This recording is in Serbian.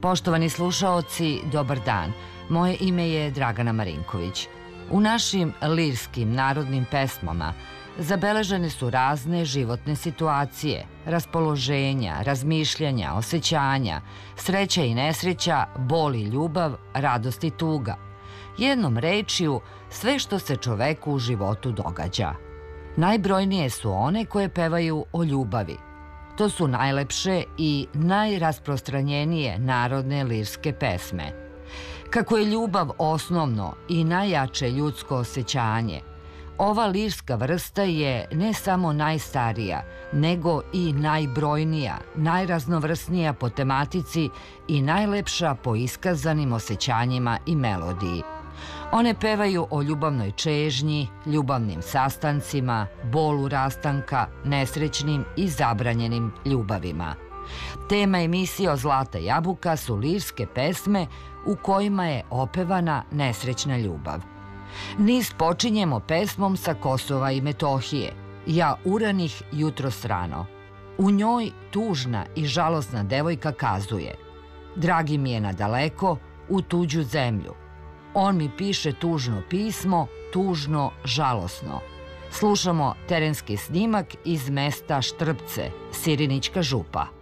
Poštovani slušaoci, dobar dan. Moje ime je Dragana Marinković. U našim lirskim narodnim pesmama zabeležene su razne životne situacije, raspoloženja, razmišljanja, osjećanja, sreća i nesreća, bol i ljubav, radost i tuga. Jednom rečju, sve što se čoveku u životu događa. Najbrojnije su one koje pevaju o ljubavi. To su najlepše i najrasprostranjenije narodne lirske pesme. Kako je ljubav osnovno i najjače ljudsko osjećanje, ova lirska vrsta je ne samo najstarija, nego i najbrojnija, najraznovrsnija po tematici i najlepša po iskazanim osjećanjima i melodiji. One pevaju o ljubavnoj čežnji, ljubavnim sastancima, bolu rastanka, nesrećnim i zabranjenim ljubavima. Tema emisije o Zlata jabuka su lirske pesme u kojima je opevana nesrećna ljubav. Niz počinjemo pesmom sa Kosova i Metohije, Ja uranih jutros rano. U njoj tužna i žalosna devojka kazuje: dragi mi je nadaleko, u tuđu zemlju. On mi piše tužno pismo, tužno, žalosno. Slušamo terenski snimak iz mesta Štrpce, Sirinićka župa.